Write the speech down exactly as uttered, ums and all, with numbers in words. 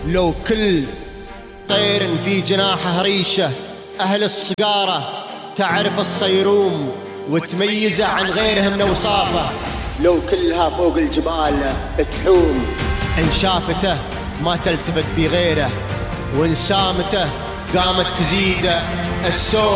لو كل طير في جناحه ريشة، أهل الصقارة تعرف الصيروم وتميزه عن غيرهم من أوصافه. لو كلها فوق الجبال تحوم، إن شافته ما تلتفت في غيره، وإن سامته قامت تزيده السوم.